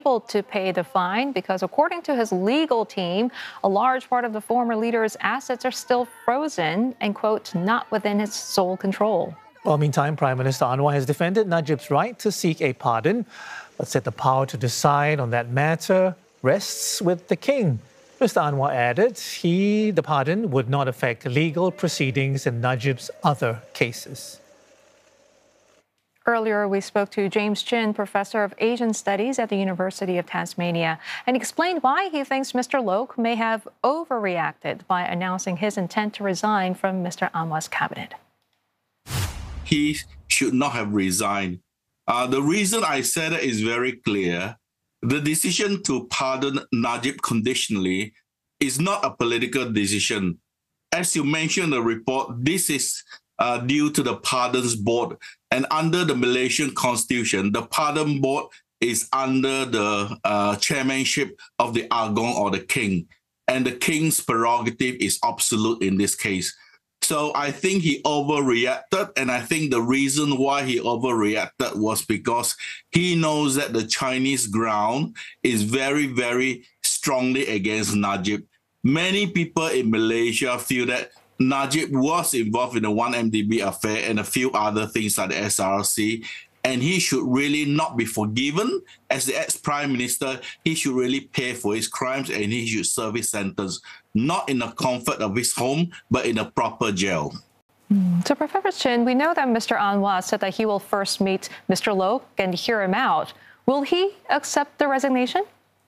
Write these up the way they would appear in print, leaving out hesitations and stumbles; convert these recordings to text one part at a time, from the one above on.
to pay the fine because, according to his legal team, a large part of the former leader's assets are still frozen and, quote, not within his sole control. Well, meantime, Prime Minister Anwar has defended Najib's right to seek a pardon, but said the power to decide on that matter rests with the king. Mr. Anwar added the pardon would not affect legal proceedings in Najib's other cases. Earlier, we spoke to James Chin, professor of Asian Studies at the University of Tasmania, and explained why he thinks Mr. Loke may have overreacted by announcing his intent to resign from Mr. Anwar's cabinet. He should not have resigned. The reason I said it is very clear. The decision to pardon Najib conditionally is not a political decision. As you mentioned in the report, this is due to the Pardons Board. And under the Malaysian Constitution, the Pardon Board is under the chairmanship of the Agong or the King. And the King's prerogative is absolute in this case. So I think he overreacted, and I think the reason why he overreacted was because he knows that the Chinese ground is very, very strongly against Najib. Many people in Malaysia feel that Najib was involved in the 1MDB affair and a few other things like the SRC, and he should really not be forgiven. As the ex-prime minister, he should really pay for his crimes and he should serve his sentence, not in the comfort of his home, but in a proper jail. So, Professor Chin, we know that Mr. Anwar said that he will first meet Mr. Loke and hear him out. Will he accept the resignation?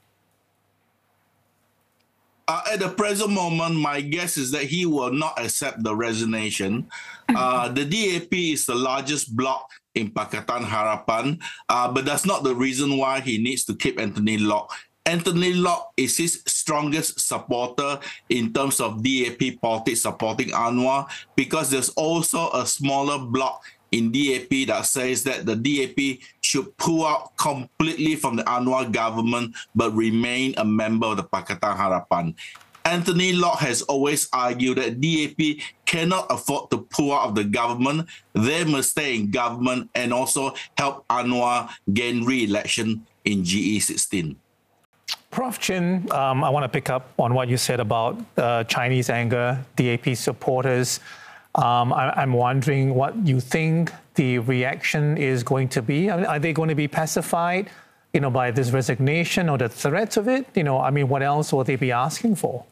At the present moment, my guess is that he will not accept the resignation. The DAP is the largest bloc in Pakatan Harapan, but that's not the reason why he needs to keep Anthony Loke. Anthony Loke is his strongest supporter in terms of DAP politics supporting Anwar, because there's also a smaller bloc in DAP that says that the DAP should pull out completely from the Anwar government but remain a member of the Pakatan Harapan. Anthony Loke has always argued that DAP cannot afford to pull out of the government. They must stay in government and also help Anwar gain re-election in GE16. Prof. Chin, I want to pick up on what you said about Chinese anger, DAP supporters. I'm wondering what you think the reaction is going to be. I mean, are they going to be pacified, by this resignation or the threat of it? What else will they be asking for?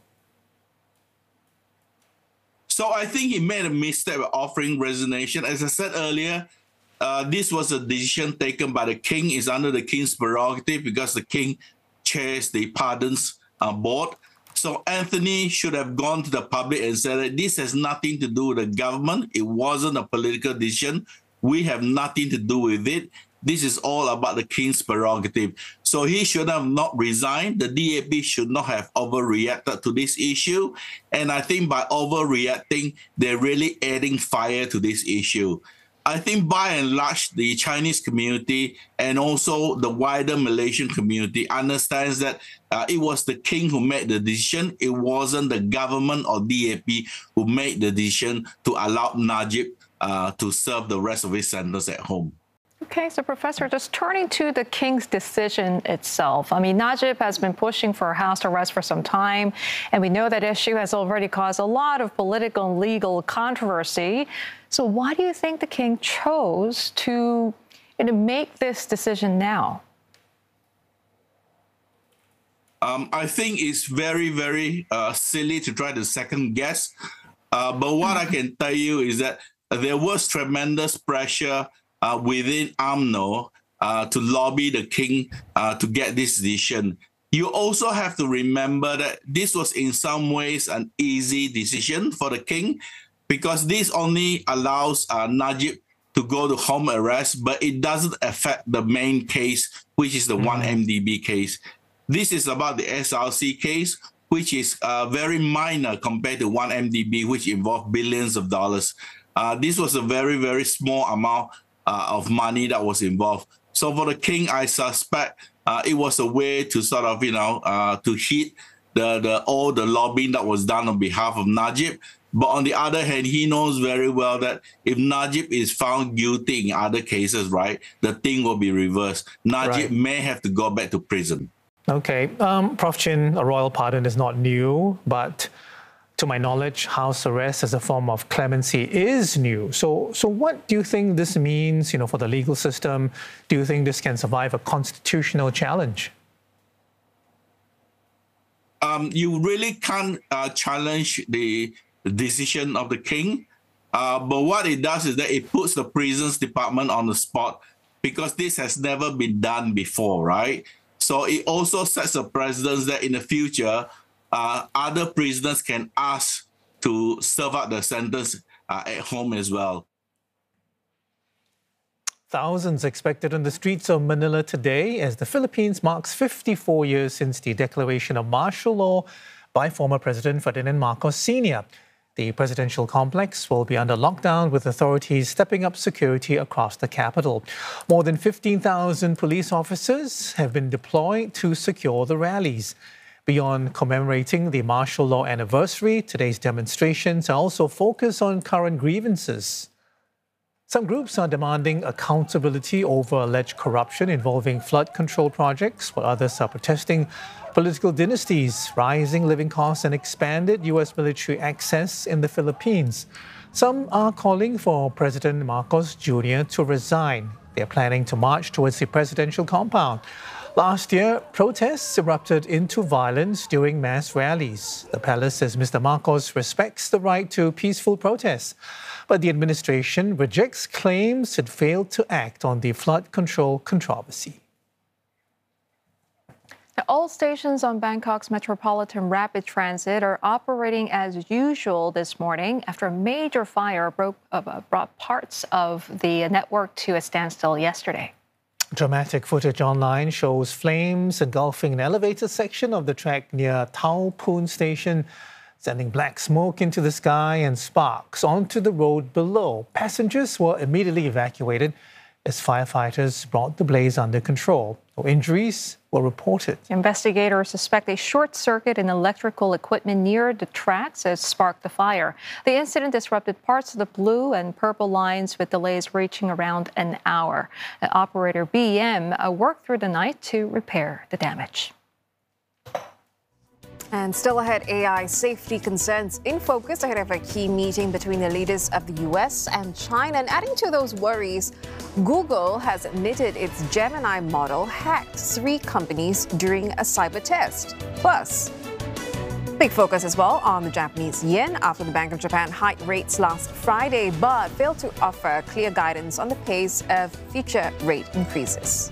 So I think he made a mistake of offering resignation. As I said earlier, this was a decision taken by the king. It's under the king's prerogative because the king chairs the pardons board. So Anthony should have gone to the public and said that this has nothing to do with the government. It wasn't a political decision. We have nothing to do with it. This is all about the king's prerogative. So he should have not resigned. The DAP should not have overreacted to this issue. And I think by overreacting, they're really adding fire to this issue. I think by and large, the Chinese community and also the wider Malaysian community understands that it was the king who made the decision. It wasn't the government or DAP who made the decision to allow Najib to serve the rest of his sentence at home. Okay, so Professor, just turning to the king's decision itself. I mean, Najib has been pushing for house arrest for some time, and we know that issue has already caused a lot of political and legal controversy. So why do you think the king chose to make this decision now? I think it's very, very silly to try to second guess. But what I can tell you is that there was tremendous pressure within UMNO to lobby the king to get this decision. You also have to remember that this was in some ways an easy decision for the king, because this only allows Najib to go to home arrest, but it doesn't affect the main case, which is the 1MDB case. This is about the SRC case, which is very minor compared to 1MDB, which involved billions of dollars. This was a very, very small amount of money that was involved. So for the king, I suspect it was a way to sort of, to hit all the lobbying that was done on behalf of Najib. But on the other hand, he knows very well that if Najib is found guilty in other cases, right, the thing will be reversed. Najib may have to go back to prison. Okay. Prof. Chin, a royal pardon is not new, but to my knowledge, house arrest as a form of clemency is new. So what do you think this means, for the legal system? Do you think this can survive a constitutional challenge? You really can't challenge the decision of the king. But what it does is that it puts the prisons department on the spot, because this has never been done before, right? So it also sets a precedent that in the future, other prisoners can ask to serve out the sentence at home as well. Thousands expected on the streets of Manila today as the Philippines marks 54 years since the declaration of martial law by former President Ferdinand Marcos Sr. The presidential complex will be under lockdown, with authorities stepping up security across the capital. More than 15,000 police officers have been deployed to secure the rallies. Beyond commemorating the martial law anniversary, today's demonstrations are also focused on current grievances. Some groups are demanding accountability over alleged corruption involving flood control projects, while others are protesting political dynasties, rising living costs, and expanded U.S. military access in the Philippines. Some are calling for President Marcos Jr. to resign. They are planning to march towards the presidential compound. Last year, protests erupted into violence during mass rallies. The palace says Mr. Marcos respects the right to peaceful protests, but the administration rejects claims it failed to act on the flood control controversy. All stations on Bangkok's Metropolitan Rapid Transit are operating as usual this morning after a major fire brought parts of the network to a standstill yesterday. Dramatic footage online shows flames engulfing an elevated section of the track near Tao Pun Station, sending black smoke into the sky and sparks onto the road below. Passengers were immediately evacuated as firefighters brought the blaze under control. No injuries were reported. Investigators suspect a short circuit in electrical equipment near the tracks has sparked the fire. The incident disrupted parts of the blue and purple lines, with delays reaching around an hour. Operator BEM worked through the night to repair the damage. And still ahead, AI safety concerns in focus ahead of a key meeting between the leaders of the U.S. and China. And adding to those worries, Google has admitted its Gemini model hacked 3 companies during a cyber test. Plus, big focus as well on the Japanese yen after the Bank of Japan hiked rates last Friday, but failed to offer clear guidance on the pace of future rate increases.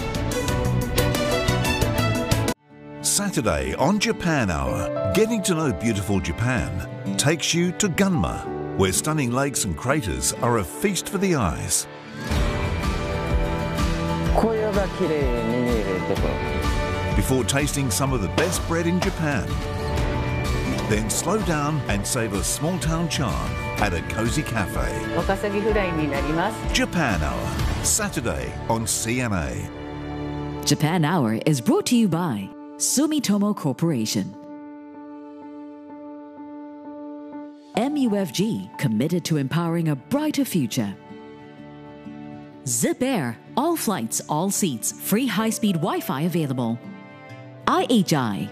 Saturday on Japan Hour, getting to know beautiful Japan takes you to Gunma, where stunning lakes and craters are a feast for the eyes. Before tasting some of the best bread in Japan, then slow down and savour small-town charm at a cozy cafe. Japan Hour, Saturday on CNA. Japan Hour is brought to you by Sumitomo Corporation. MUFG, committed to empowering a brighter future. Zip Air, all flights, all seats, free high-speed Wi-Fi available. IHI.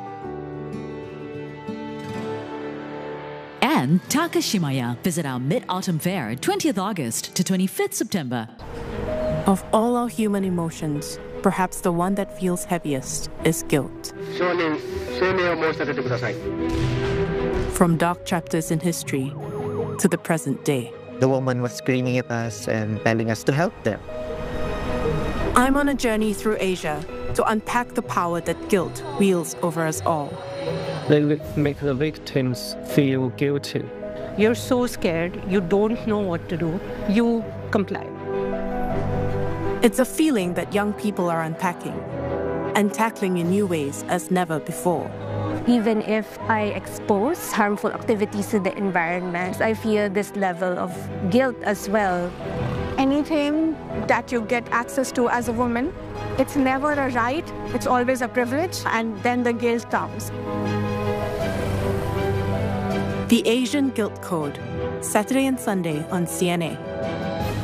And Takashimaya. Visit our Mid-Autumn Fair, 20th August to 25th September. Of all our human emotions, perhaps the one that feels heaviest is guilt. From dark chapters in history to the present day. The woman was screaming at us and telling us to help them. I'm on a journey through Asia to unpack the power that guilt wields over us all. They make the victims feel guilty. You're so scared, you don't know what to do, you comply. It's a feeling that young people are unpacking and tackling in new ways as never before. Even if I expose harmful activities to the environment, I feel this level of guilt as well. Anything that you get access to as a woman, it's never a right, it's always a privilege, and then the guilt comes. The Asian Guilt Code, Saturday and Sunday on CNA.